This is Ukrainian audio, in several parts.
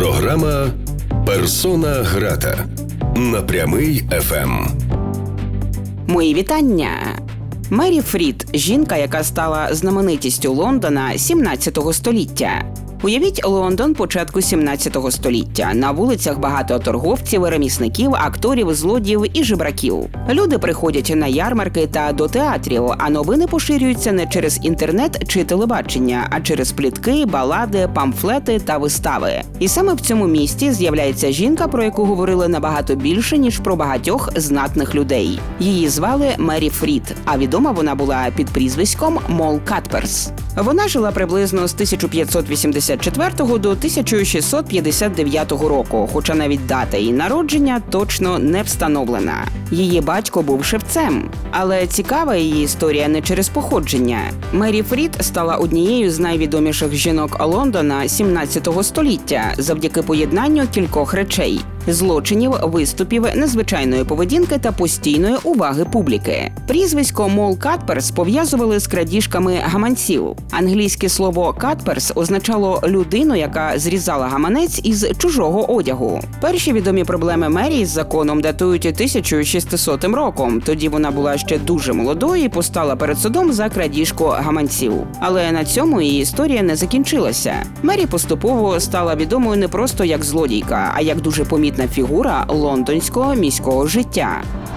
Програма «Персона грата» на Прямий ФМ. Мої вітання! Мері Фрід – жінка, яка стала знаменитістю Лондона 17 століття. Уявіть Лондон початку 17 століття. На вулицях багато торговців, ремісників, акторів, злодіїв і жебраків. Люди приходять на ярмарки та до театрів, а новини поширюються не через інтернет чи телебачення, а через плітки, балади, памфлети та вистави. І саме в цьому місті з'являється жінка, про яку говорили набагато більше, ніж про багатьох знатних людей. Її звали Мері Фрід, а відома вона була під прізвиськом Мол Катперс. Вона жила приблизно з 1584 до 1659 року, хоча навіть дата її народження точно не встановлена. Її батько був шевцем. Але цікава її історія не через походження. Мері Фрід стала однією з найвідоміших жінок Лондона 17 століття завдяки поєднанню кількох речей – злочинів, виступів, незвичайної поведінки та постійної уваги публіки. Прізвисько Мол Катперс пов'язували з крадіжками гаманців. Англійське слово «катперс» означало людину, яка зрізала гаманець із чужого одягу. Перші відомі проблеми Мері з законом датують 1600 роком. Тоді вона була ще дуже молодою і постала перед судом за крадіжку гаманців. Але на цьому її історія не закінчилася. Мері поступово стала відомою не просто як злодійка, а як дуже помітна фігура лондонського міського життя.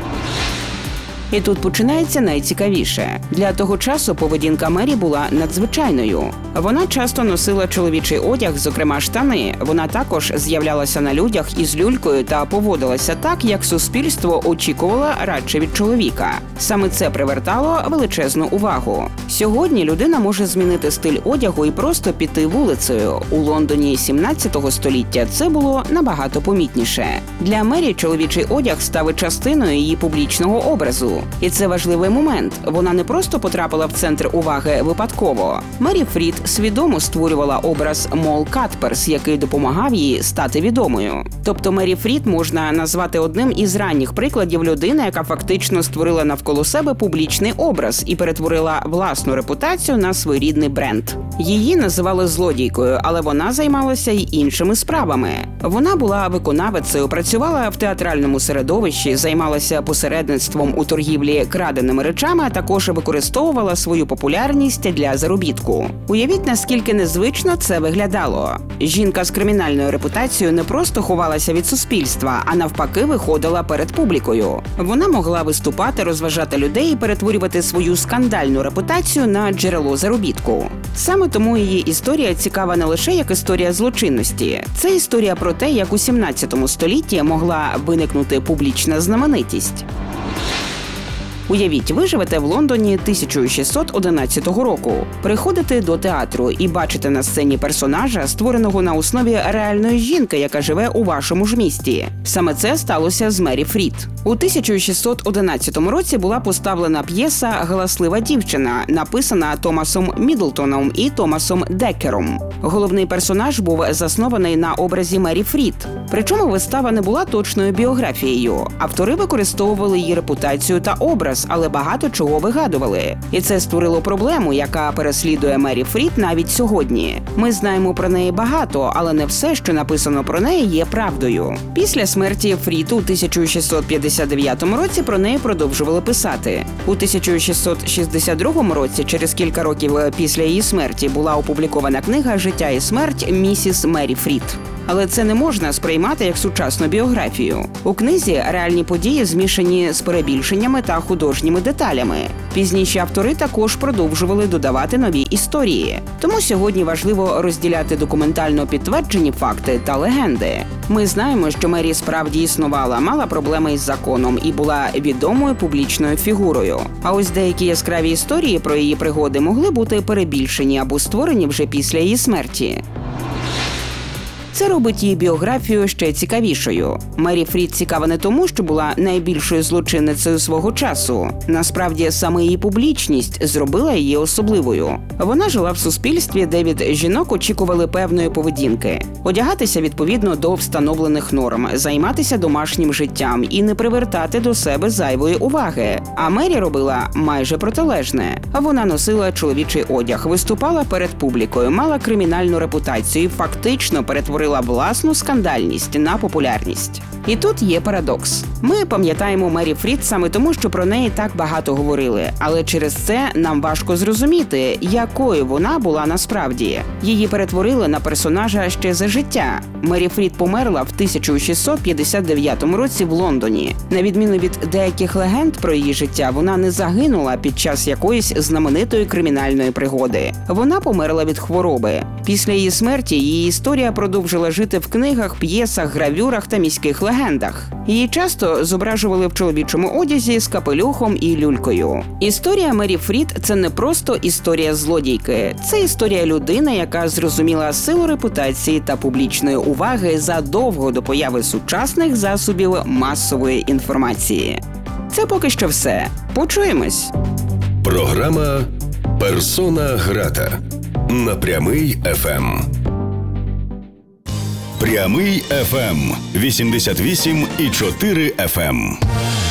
І тут починається найцікавіше. Для того часу поведінка Мері була надзвичайною. Вона часто носила чоловічий одяг, зокрема штани. Вона також з'являлася на людях із люлькою та поводилася так, як суспільство очікувало радше від чоловіка. Саме це привертало величезну увагу. Сьогодні людина може змінити стиль одягу і просто піти вулицею. У Лондоні 17 століття це було набагато помітніше. Для Мері чоловічий одяг став частиною її публічного образу. І це важливий момент. Вона не просто потрапила в центр уваги випадково. Мері Фрід свідомо створювала образ Мол Катперс, який допомагав їй стати відомою. Тобто Мері Фрід можна назвати одним із ранніх прикладів людини, яка фактично створила навколо себе публічний образ і перетворила власну репутацію на своєрідний бренд. Її називали злодійкою, але вона займалася й іншими справами. Вона була виконавицею, працювала в театральному середовищі, займалася посередництвом у торгівлі краденими речами, а також використовувала свою популярність для заробітку. Уявіть, наскільки незвично це виглядало. Жінка з кримінальною репутацією не просто ховалася від суспільства, а навпаки виходила перед публікою. Вона могла виступати, розважати людей і перетворювати свою скандальну репутацію на джерело заробітку. Саме тому її історія цікава не лише як історія злочинності. Це історія про те, як у 17 столітті могла виникнути публічна знаменитість. Уявіть, ви живете в Лондоні 1611 року. Приходите до театру і бачите на сцені персонажа, створеного на основі реальної жінки, яка живе у вашому ж місті. Саме це сталося з Мері Фрід. У 1611 році була поставлена п'єса «Галаслива дівчина», написана Томасом Мідлтоном і Томасом Деккером. Головний персонаж був заснований на образі Мері Фрід. Причому вистава не була точною біографією. Автори використовували її репутацію та образ, але багато чого вигадували. І це створило проблему, яка переслідує Мері Фрід навіть сьогодні. Ми знаємо про неї багато, але не все, що написано про неї, є правдою. Після смерті Фрід у 1659 році про неї продовжували писати. У 1662 році, через кілька років після її смерті, була опублікована книга «Життя і смерть місіс Мері Фрід». Але це не можна сприймати як сучасну біографію. У книзі реальні події змішані з перебільшеннями та художніми деталями. Пізніші автори також продовжували додавати нові історії. Тому сьогодні важливо розділяти документально підтверджені факти та легенди. Ми знаємо, що Мері справді існувала, мала проблеми із законом і була відомою публічною фігурою. А ось деякі яскраві історії про її пригоди могли бути перебільшені або створені вже після її смерті. Це робить її біографію ще цікавішою. Мері Фрід цікава не тому, що була найбільшою злочинницею свого часу. Насправді, саме її публічність зробила її особливою. Вона жила в суспільстві, де від жінок очікували певної поведінки. Одягатися відповідно до встановлених норм, займатися домашнім життям і не привертати до себе зайвої уваги. А Мері робила майже протилежне. Вона носила чоловічий одяг, виступала перед публікою, мала кримінальну репутацію і фактично перетворила перетворила власну скандальність на популярність. І тут є парадокс. Ми пам'ятаємо Мері Фрід саме тому, що про неї так багато говорили, але через це нам важко зрозуміти, якою вона була насправді. Її перетворили на персонажа ще за життя. Мері Фрід померла в 1659 році в Лондоні. На відміну від деяких легенд про її життя, вона не загинула під час якоїсь знаменитої кримінальної пригоди. Вона померла від хвороби. Після її смерті її історія продовжила жити в книгах, п'єсах, гравюрах та міських легендах. Її часто зображували в чоловічому одязі з капелюхом і люлькою. Історія Мері Фрід – це не просто історія злодійки. Це історія людини, яка зрозуміла силу репутації та публічної уваги задовго до появи сучасних засобів масової інформації. Це поки що все. Почуємось! Програма «Персона грата» на Прямий ФМ. Прямий ФМ 88,4 FM.